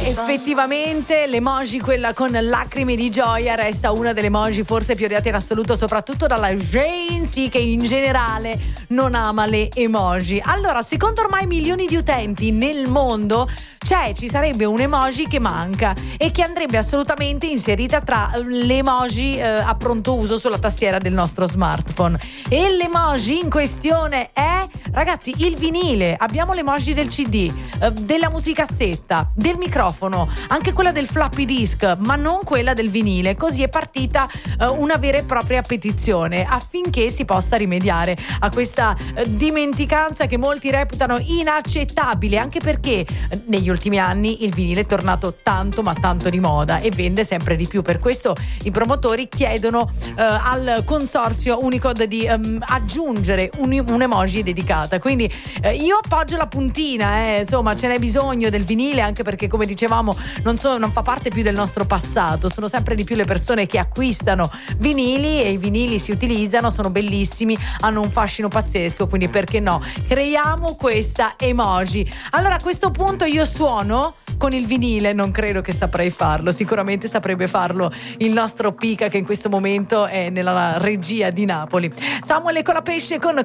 Effettivamente l'emoji, quella con lacrime di gioia, resta una delle emoji forse più odiate in assoluto, soprattutto dalla Gen Z, che in generale non ama le emoji. Allora, secondo ormai milioni di utenti nel mondo, ci sarebbe un emoji che manca e che andrebbe assolutamente inserita tra le emoji a pronto uso sulla tastiera del nostro smartphone. E l'emoji in questione è, ragazzi, il vinile. Abbiamo l'emoji del CD, della musicassetta, del microfono, anche quella del floppy disk, ma non quella del vinile. Così è partita una vera e propria petizione affinché si possa rimediare a questa dimenticanza che molti reputano inaccettabile, anche perché negli ultimi anni il vinile è tornato tanto ma tanto di moda e vende sempre di più. Per questo i promotori chiedono al consorzio Unicode di aggiungere un emoji dedicata. Quindi io appoggio la puntina, insomma, ce n'è bisogno del vinile, anche perché, come dicevamo, non fa parte più del nostro passato. Sono sempre di più le persone che acquistano vinili e i vinili si utilizzano, sono bellissimi, hanno un fascino pazzesco, quindi perché no? Creiamo questa emoji. Allora, a questo punto io suono con il vinile, non credo che saprei farlo, sicuramente saprebbe farlo il nostro Pica, che in questo momento è nella regia di Napoli. Samuele Colapesce con